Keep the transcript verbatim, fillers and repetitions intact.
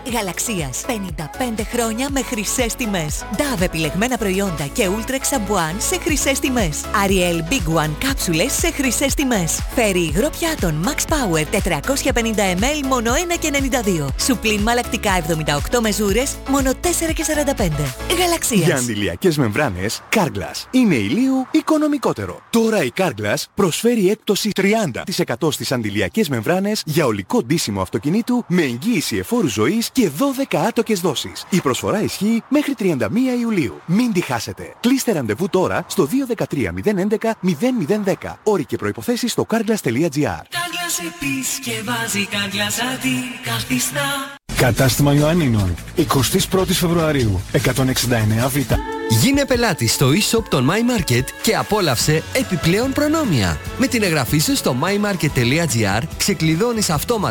Γαλαξίας. πενήντα πέντε χρόνια με χρυσές τιμές. Ντάβ επιλεγμένα προϊόντα και Ultrex σαμπουάν σε χρυσές τιμές. Ariel Big One κάψουλες σε χρυσές τιμές. Φέρι υγρό πιάτων Max Power τετρακόσια πενήντα μιλιλίτρα μόνο ένα και ενενήντα δύο. Σουπλίν μαλακτικά εβδομήντα οκτώ μεζούρες μόνο τέσσερα και σαράντα πέντε. Γαλαξίας. Για αντιλιακές μεμβράνες, Carglass είναι ηλίου οικονομικότερο. Τώρα η Carglass προσφέρει έκπτωση τριάντα τοις εκατό στις αντιλιακές μεμβράνες για ολικό ντύσιμο αυτοκινήτου με εγγύηση εφόρου ζωής και δώδεκα άτοκες δόσεις. Η προσφορά ισχύει μέχρι τριάντα μία Ιουλίου. Μην τη χάσετε. Κλείστε ραντεβού τώρα στο δύο ένα τρία μηδέν έντεκα μηδέν μηδέν δέκα. Όροι και προϋποθέσεις στο carglass τελεία gr. Carglass επισκευάζει, Carglass αντικαθιστά. Κατάστημα Ιωαννίνων, εικοστή πρώτη Φεβρουαρίου, εκατόν εξήντα εννέα Β. Γίνε πελάτη στο e-shop των My Market και απόλαυσε επιπλέον προνόμια. Με την εγγραφή σου στο my market τελεία gr ξεκλειδώνεις αυτόματα